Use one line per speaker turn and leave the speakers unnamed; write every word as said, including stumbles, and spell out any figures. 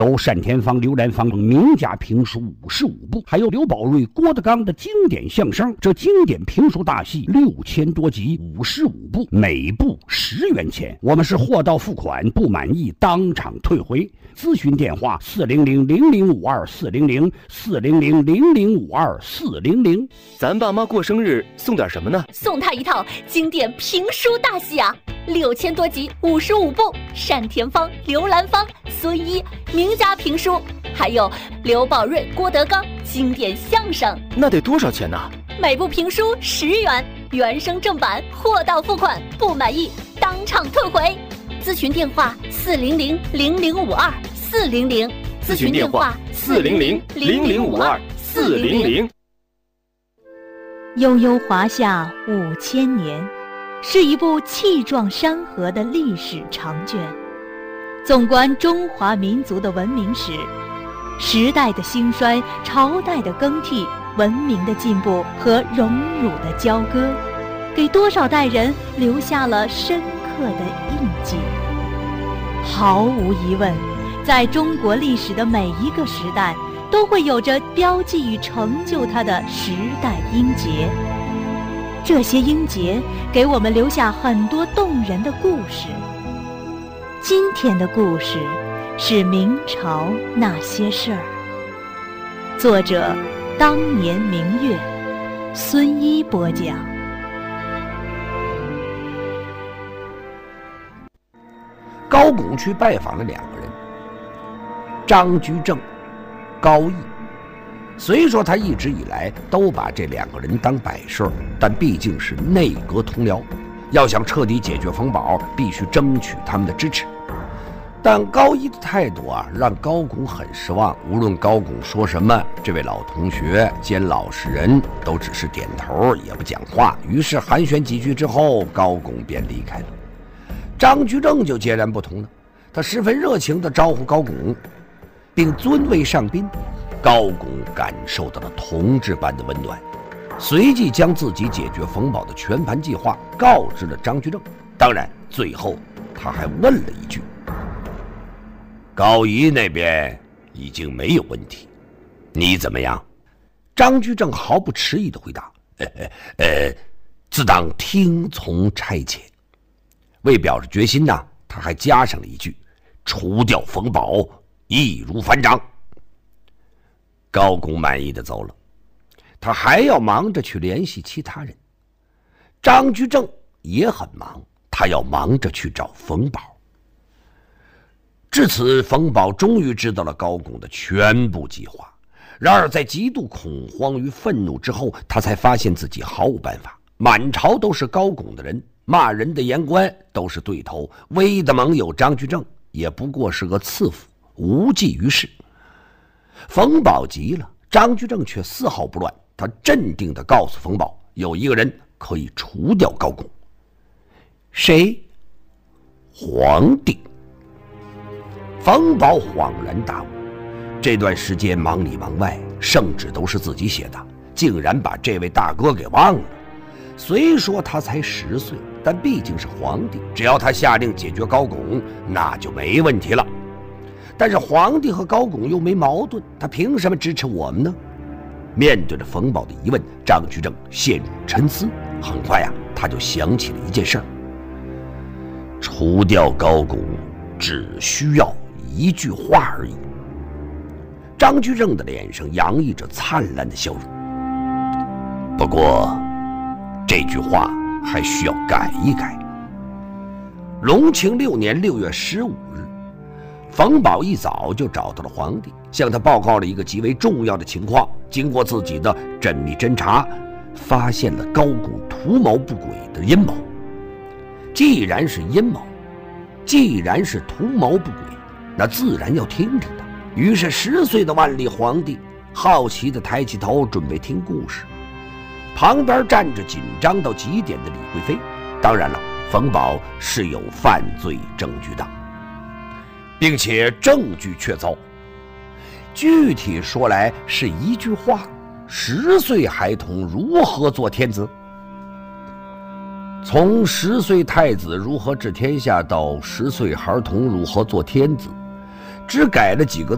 有单田芳、刘兰芳名家评书五十五部，还有刘宝瑞、郭德纲的经典相声。这经典评书大戏六千多集，五十五部，每部十元钱。我们是货到付款，不满意当场退回。咨询电话：四零零零零五二四零零四零零零零五二四零零。
咱爸妈过生日送点什么呢？
送他一套经典评书大戏啊，六千多集，五十五部，单田芳、刘兰芳、孙一名家评书，还有刘宝瑞、郭德纲经典相声。
那得多少钱呢？
每部评书十元，原声正版，货到付款，不满意当场退回。咨询电话：四零零零零五二四零零。
咨询电话：四零零零零五二四零零。
悠悠华夏五千年，是一部气壮山河的历史长卷。纵观中华民族的文明史，时代的兴衰，朝代的更替，文明的进步和荣辱的交割，给多少代人留下了深刻的印记。毫无疑问，在中国历史的每一个时代，都会有着标记与成就它的时代英杰。这些英杰给我们留下很多动人的故事。今天的故事是明朝那些事儿。作者：当年明月，孙一播讲。
高拱去拜访了两个人，张居正、高义。虽说他一直以来都把这两个人当摆设，但毕竟是内阁同僚，要想彻底解决冯保，必须争取他们的支持。但高一的态度啊，让高拱很失望。无论高拱说什么，这位老同学兼老实人都只是点头，也不讲话。于是寒暄几句之后，高拱便离开了。张居正就截然不同了，他十分热情地招呼高拱，并尊位上宾。高拱感受到了同志般的温暖，随即将自己解决冯保的全盘计划告知了张居正。当然，最后他还问了一句：“高仪那边已经没有问题，你怎么样？”张居正毫不迟疑地回答：“呃呃，自当听从差遣。”为表示决心呢，他还加上了一句：“除掉冯保，易如反掌。”高拱满意的走了，他还要忙着去联系其他人。张居正也很忙，他要忙着去找冯保。至此，冯保终于知道了高拱的全部计划。然而在极度恐慌与愤怒之后，他才发现自己毫无办法。满朝都是高拱的人，骂人的言官都是对头，唯一的盟友张居正也不过是个刺府，无济于事。冯保急了，张居正却丝毫不乱。他镇定地告诉冯保，有一个人可以除掉高拱。谁？皇帝。冯保恍然大悟，这段时间忙里忙外，圣旨都是自己写的，竟然把这位大哥给忘了。虽说他才十岁，但毕竟是皇帝，只要他下令解决高拱，那就没问题了。但是皇帝和高拱又没矛盾，他凭什么支持我们呢？面对着冯保的疑问，张居正陷入沉思。很快呀、啊，他就想起了一件事儿：除掉高拱只需要一句话而已。张居正的脸上洋溢着灿烂的笑容。不过这句话还需要改一改。隆庆六年六月十五日，冯保一早就找到了皇帝，向他报告了一个极为重要的情况。经过自己的缜密侦查，发现了高拱图谋不轨的阴谋。既然是阴谋，既然是图谋不轨，那自然要听听的。于是十岁的万历皇帝好奇地抬起头，准备听故事。旁边站着紧张到极点的李贵妃。当然了，冯保是有犯罪证据的，并且证据确凿。具体说来是一句话：十岁孩童如何做天子？从十岁太子如何治天下到十岁孩童如何做天子，只改了几个